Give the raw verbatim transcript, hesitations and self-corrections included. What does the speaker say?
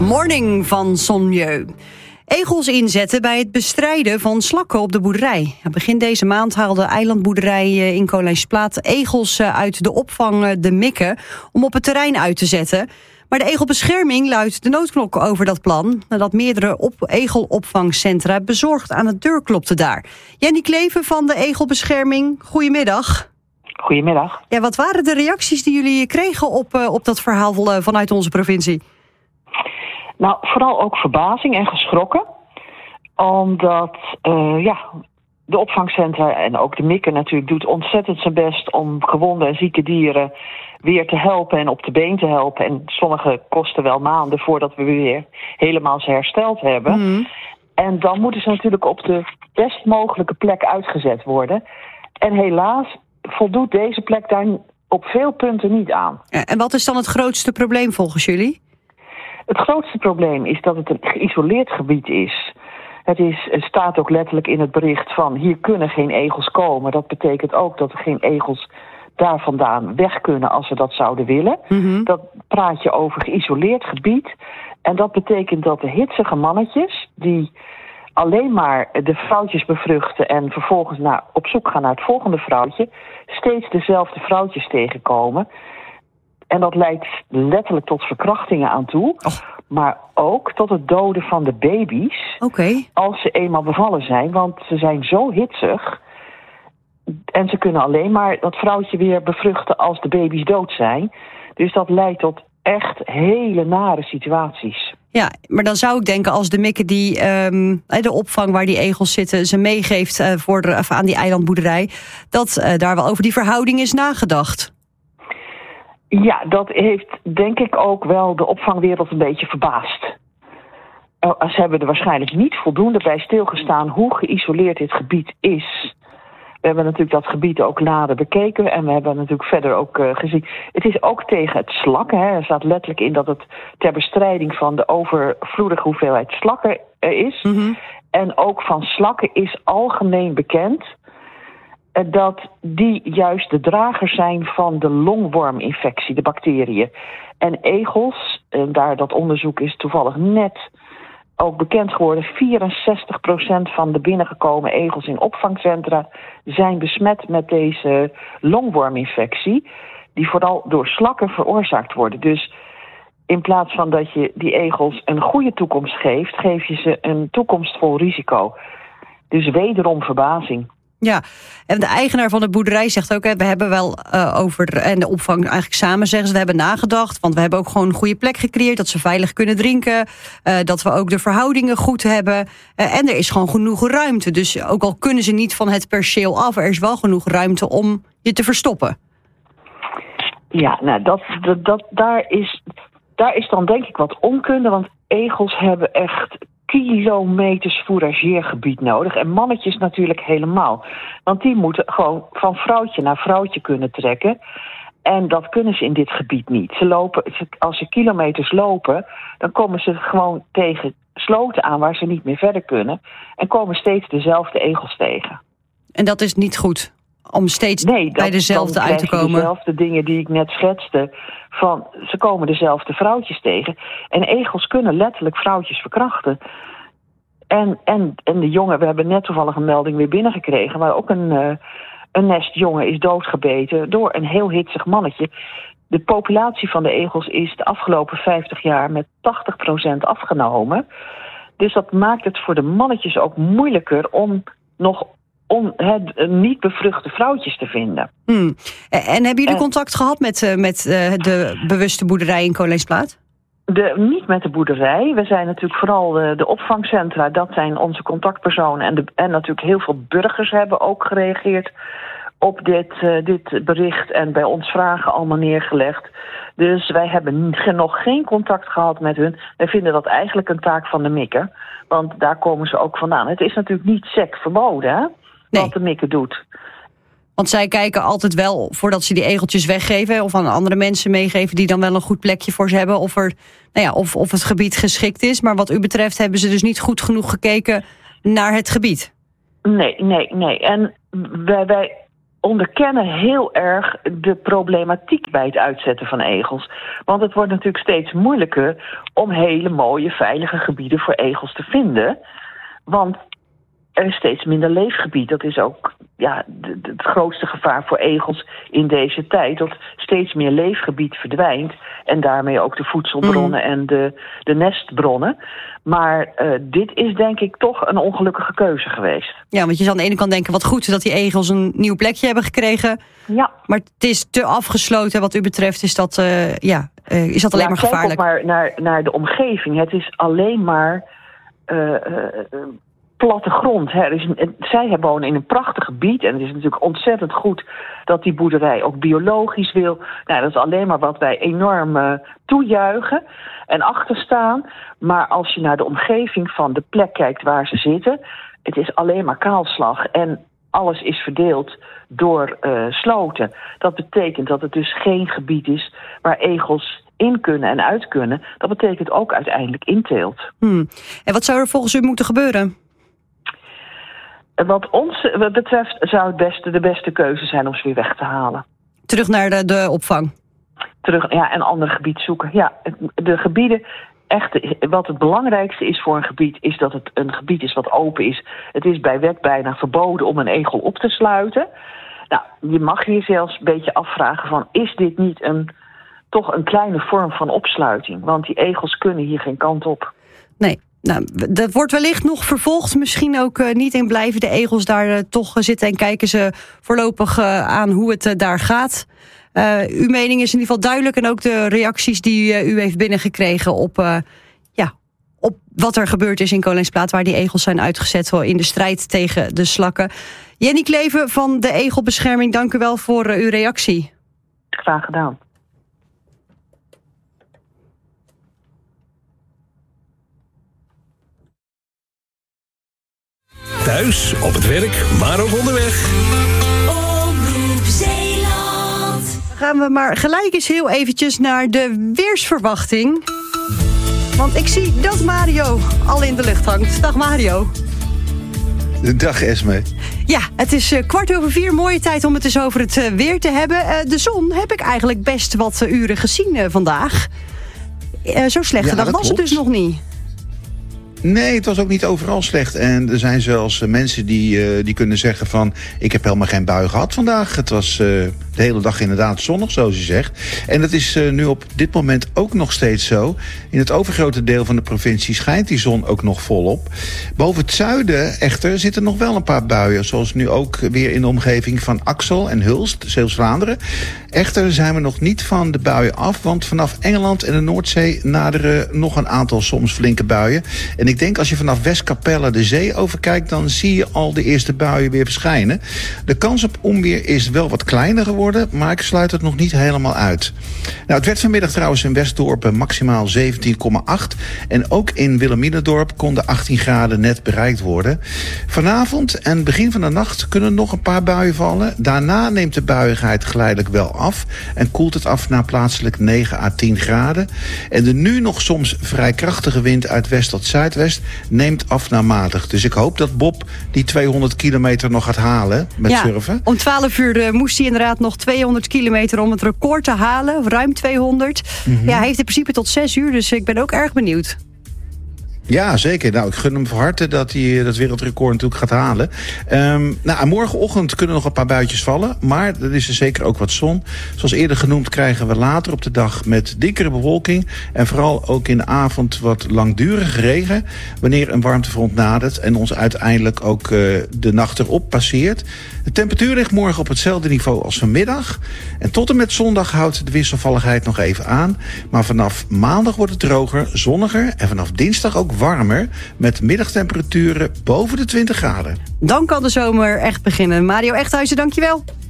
Morning van Sonjeu. Egels inzetten bij het bestrijden van slakken op de boerderij. Begin deze maand haalde eilandboerderij in Kolijnsplaat egels uit de opvang De Mikke om op het terrein uit te zetten. Maar de egelbescherming luidt de noodklok over dat plan, nadat meerdere op- egelopvangcentra bezorgd aan de deur klopten daar. Jenny Kleven van de egelbescherming, goedemiddag. Goedemiddag. Ja, wat waren de reacties die jullie kregen op, uh, op dat verhaal vanuit onze provincie? Nou, vooral ook verbazing en geschrokken. Omdat uh, ja, de opvangcentra en ook de Mikke natuurlijk doet ontzettend zijn best om gewonde en zieke dieren weer te helpen en op de been te helpen. En sommige kosten wel maanden voordat we weer helemaal ze hersteld hebben. Mm. En dan moeten ze natuurlijk op de best mogelijke plek uitgezet worden. En helaas voldoet deze plek daar op veel punten niet aan. En wat is dan het grootste probleem volgens jullie? Het grootste probleem is dat het een geïsoleerd gebied is. Het, is, het staat ook letterlijk in het bericht van hier kunnen geen egels komen. Dat betekent ook dat er geen egels daar vandaan weg kunnen als ze dat zouden willen. Mm-hmm. Dat praat je over geïsoleerd gebied. En dat betekent dat de hitsige mannetjes die alleen maar de vrouwtjes bevruchten en vervolgens naar, op zoek gaan naar het volgende vrouwtje, steeds dezelfde vrouwtjes tegenkomen. En dat leidt letterlijk tot verkrachtingen aan toe. Oh. Maar ook tot het doden van de baby's. Okay. Als ze eenmaal bevallen zijn. Want ze zijn zo hitsig. En ze kunnen alleen maar dat vrouwtje weer bevruchten als de baby's dood zijn. Dus dat leidt tot echt hele nare situaties. Ja, maar dan zou ik denken als de Mikke die um, de opvang waar die egels zitten ze meegeeft uh, voor de, aan die eilandboerderij, dat uh, daar wel over die verhouding is nagedacht. Ja, dat heeft denk ik ook wel de opvangwereld een beetje verbaasd. Uh, ze hebben er waarschijnlijk niet voldoende bij stilgestaan hoe geïsoleerd dit gebied is. We hebben natuurlijk dat gebied ook nader bekeken en we hebben natuurlijk verder ook uh, gezien. Het is ook tegen het slakken. Hè. Er staat letterlijk in dat het ter bestrijding van de overvloedige hoeveelheid slakken er is. Mm-hmm. En ook van slakken is algemeen bekend dat die juist de dragers zijn van de longworminfectie, de bacteriën. En egels, en daar dat onderzoek is toevallig net ook bekend geworden, vierenzestig procent van de binnengekomen egels in opvangcentra zijn besmet met deze longworminfectie, die vooral door slakken veroorzaakt worden. Dus in plaats van dat je die egels een goede toekomst geeft, geef je ze een toekomstvol risico. Dus wederom verbazing. Ja, en de eigenaar van de boerderij zegt ook, hè, we hebben wel uh, over, en de opvang eigenlijk samen zeggen ze, we hebben nagedacht, want we hebben ook gewoon een goede plek gecreëerd, dat ze veilig kunnen drinken, uh, dat we ook de verhoudingen goed hebben, uh, en er is gewoon genoeg ruimte. Dus ook al kunnen ze niet van het perceel af, er is wel genoeg ruimte om je te verstoppen. Ja, nou, dat, dat, dat, daar, is, daar is dan denk ik wat onkunde, want egels hebben echt kilometers fourageergebied nodig. En mannetjes natuurlijk helemaal. Want die moeten gewoon van vrouwtje naar vrouwtje kunnen trekken. En dat kunnen ze in dit gebied niet. Ze lopen, als ze kilometers lopen, dan komen ze gewoon tegen sloten aan waar ze niet meer verder kunnen. En komen steeds dezelfde egels tegen. En dat is niet goed? Om steeds nee, dat, bij dezelfde uit te komen? Dezelfde dingen die ik net schetste. Van, ze komen dezelfde vrouwtjes tegen. En egels kunnen letterlijk vrouwtjes verkrachten. En, en, en de jongen, we hebben net toevallig een melding weer binnengekregen, waar ook een, uh, een nest jongen is doodgebeten door een heel hitsig mannetje. De populatie van de egels is de afgelopen vijftig jaar met tachtig procent afgenomen. Dus dat maakt het voor de mannetjes ook moeilijker om nog om het, niet bevruchte vrouwtjes te vinden. Hmm. En hebben jullie en, contact gehad met, met uh, de bewuste boerderij in Kolijnsplaat? De, niet met de boerderij. We zijn natuurlijk vooral de, de opvangcentra. Dat zijn onze contactpersonen. En, de, en natuurlijk heel veel burgers hebben ook gereageerd op dit, uh, dit bericht. En bij ons vragen allemaal neergelegd. Dus wij hebben nog geen contact gehad met hun. Wij vinden dat eigenlijk een taak van de Mikke. Want daar komen ze ook vandaan. Het is natuurlijk niet sec verboden, hè? Nee. Wat de Mikke doet. Want zij kijken altijd wel, voordat ze die egeltjes weggeven of aan andere mensen meegeven die dan wel een goed plekje voor ze hebben, of, er, nou ja, of, of het gebied geschikt is. Maar wat u betreft hebben ze dus niet goed genoeg gekeken naar het gebied. Nee, nee, nee. En wij, wij onderkennen heel erg de problematiek bij het uitzetten van egels. Want het wordt natuurlijk steeds moeilijker om hele mooie, veilige gebieden voor egels te vinden. Want er is steeds minder leefgebied. Dat is ook ja, de, de, het grootste gevaar voor egels in deze tijd. Dat steeds meer leefgebied verdwijnt. En daarmee ook de voedselbronnen mm. en de, de nestbronnen. Maar uh, dit is denk ik toch een ongelukkige keuze geweest. Ja, want je zou aan de ene kant denken, wat goed dat die egels een nieuw plekje hebben gekregen. Ja. Maar het is te afgesloten wat u betreft. Is dat, uh, ja, uh, is dat alleen ja, maar gevaarlijk? Kijk ook maar naar, naar de omgeving. Het is alleen maar Uh, uh, uh, plattegrond. Hè. Er is een, zij wonen in een prachtig gebied en het is natuurlijk ontzettend goed dat die boerderij ook biologisch wil. Nou, dat is alleen maar wat wij enorm uh, toejuichen en achterstaan. Maar als je naar de omgeving van de plek kijkt waar ze zitten, het is alleen maar kaalslag en alles is verdeeld door uh, sloten. Dat betekent dat het dus geen gebied is waar egels in kunnen en uit kunnen. Dat betekent ook uiteindelijk inteelt. Hmm. En wat zou er volgens u moeten gebeuren? Wat ons betreft zou het beste de beste keuze zijn om ze weer weg te halen. Terug naar de, de opvang? Terug, ja, een ander gebied zoeken. Ja, de gebieden, echt, wat het belangrijkste is voor een gebied, is dat het een gebied is wat open is. Het is bij wet bijna verboden om een egel op te sluiten. Nou, je mag je zelfs een beetje afvragen van, is dit niet een toch een kleine vorm van opsluiting? Want die egels kunnen hier geen kant op. Nee. Nou, dat wordt wellicht nog vervolgd. Misschien ook uh, niet in blijven de egels daar uh, toch zitten en kijken ze voorlopig uh, aan hoe het uh, daar gaat. Uh, uw mening is in ieder geval duidelijk en ook de reacties die uh, u heeft binnengekregen op, uh, ja, op wat er gebeurd is in Koningsplaat, waar die egels zijn uitgezet in de strijd tegen de slakken. Jenny Kleven van de Egelbescherming, dank u wel voor uh, uw reactie. Graag gedaan. Thuis, op het werk, maar ook onderweg. Omroep Zeeland. Dan gaan we maar gelijk eens heel eventjes naar de weersverwachting. Want ik zie dat Mario al in de lucht hangt. Dag Mario. Dag Esme. Ja, het is uh, kwart over vier. Mooie tijd om het eens over het uh, weer te hebben. Uh, de zon heb ik eigenlijk best wat uh, uren gezien uh, vandaag. Uh, zo slechte ja, dag was klopt. Het dus nog niet. Nee, het was ook niet overal slecht. En er zijn zelfs mensen die, uh, die kunnen zeggen van, ik heb helemaal geen bui gehad vandaag. Het was uh, de hele dag inderdaad zonnig, zoals je zegt. En dat is uh, nu op dit moment ook nog steeds zo. In het overgrote deel van de provincie schijnt die zon ook nog volop. Boven het zuiden echter zitten nog wel een paar buien. Zoals nu ook weer in de omgeving van Axel en Hulst, Zeeuws-Vlaanderen. Echter zijn we nog niet van de buien af. Want vanaf Engeland en de Noordzee naderen nog een aantal soms flinke buien. En ik denk als je vanaf Westkapelle de zee overkijkt, dan zie je al de eerste buien weer verschijnen. De kans op onweer is wel wat kleiner geworden, maar ik sluit het nog niet helemaal uit. Nou, het werd vanmiddag trouwens in Westdorp maximaal zeventien komma acht. En ook in Wilhelminadorp konden achttien graden net bereikt worden. Vanavond en begin van de nacht kunnen nog een paar buien vallen. Daarna neemt de buiigheid geleidelijk wel af en koelt het af naar plaatselijk negen à tien graden. En de nu nog soms vrij krachtige wind uit west tot zuidwest neemt af naar matig. Dus ik hoop dat Bob die tweehonderd kilometer nog gaat halen met ja, surfen. Om twaalf uur uh, moest hij inderdaad nog tweehonderd kilometer om het record te halen. Ruim tweehonderd. Mm-hmm. Ja, hij heeft in principe tot zes uur, dus ik ben ook erg benieuwd. Ja, zeker. Nou, ik gun hem van harte dat hij dat wereldrecord natuurlijk gaat halen. Um, nou, morgenochtend kunnen nog een paar buitjes vallen, maar er is er zeker ook wat zon. Zoals eerder genoemd krijgen we later op de dag met dikkere bewolking en vooral ook in de avond wat langdurige regen, wanneer een warmtefront nadert en ons uiteindelijk ook uh, de nacht erop passeert. De temperatuur ligt morgen op hetzelfde niveau als vanmiddag. En tot en met zondag houdt de wisselvalligheid nog even aan. Maar vanaf maandag wordt het droger, zonniger en vanaf dinsdag ook warmer, met middagtemperaturen boven de twintig graden. Dan kan de zomer echt beginnen. Mario Echthuizen, dankjewel.